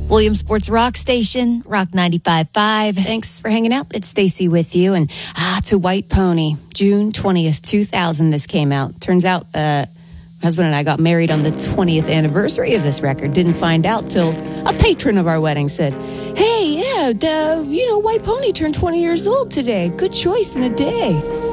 Williamsport's Rock Station, Rock 95.5. Thanks for hanging out. It's Stacy with you. And to White Pony, June 20th, 2000, this came out. Turns out my husband and I got married on the 20th anniversary of this record. Didn't find out till a patron of our wedding said, hey, White Pony turned 20 years old today. Good choice in a day.